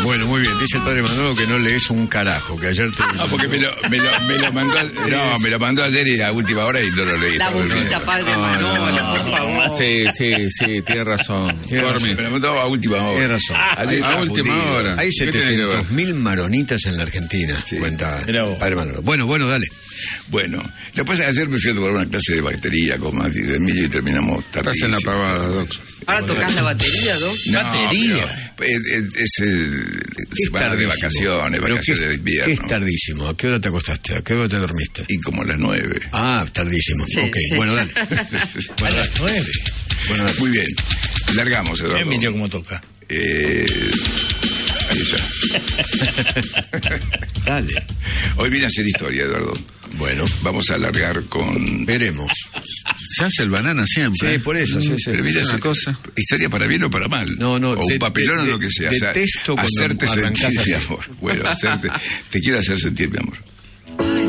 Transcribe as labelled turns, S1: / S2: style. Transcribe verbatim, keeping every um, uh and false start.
S1: Bueno, muy bien. Dice el padre Manolo que no lees un carajo, que ayer te...
S2: No, porque me lo, me lo, me lo mandó, no, me lo mandó ayer y la última hora y no lo leí.
S3: La boquita, padre Manolo, por favor.
S4: Sí, sí, sí, tiene razón.
S2: Tiene razón, me lo mandó a última hora.
S1: Tiene razón.
S2: Ayer
S4: A
S2: estaba
S4: última
S2: fundido.
S4: hora.
S1: Hay
S4: ¿Qué tiene que ver?
S1: setecientos mil maronitas en la Argentina,
S2: Sí.
S1: cuenta
S5: Mirá vos.
S1: padre Manolo. Bueno, bueno, dale.
S2: Bueno, lo que pasa es que ayer me fui a tomar una clase de batería con Mati de Emilio y terminamos tardísimo.
S4: Estás en la pavada, Doc.
S3: Ahora tocás la batería, ¿no?
S2: No,
S5: Batería.
S2: pero Es, es, es el
S1: ¿Qué es
S2: semana de
S1: tardísimo?
S2: vacaciones,
S1: Pero
S2: vacaciones
S1: qué-
S2: de invierno.
S1: ¿Qué es tardísimo? ¿A qué hora te acostaste? ¿A qué hora te dormiste?
S2: Y como a las nueve.
S1: Ah, tardísimo.
S3: Sí,
S1: ok,
S3: sí.
S1: bueno, dale.
S5: A las nueve.
S1: Bueno, dale.
S2: Muy bien. Largamos,
S5: Mira
S2: Eduardo.
S5: Emilio cómo toca.
S2: Eh, ahí está.
S1: Dale.
S2: Hoy viene a hacer historia, Eduardo.
S1: Bueno,
S2: Vamos a largar con...
S1: veremos.
S4: Se hace el banana siempre.
S1: Sí, por eso, sí, sí.
S2: Pero viene a
S4: es una
S2: hacer
S4: cosa.
S2: historia para bien o para mal.
S1: No, no,
S2: O
S1: de-
S2: un papelón
S1: de-
S2: o lo que sea.
S1: detesto cuando
S2: hacerte
S1: arrancás
S2: sentir, mi
S1: así.
S2: amor. Bueno, hacerte, te quiero hacer sentir, mi amor.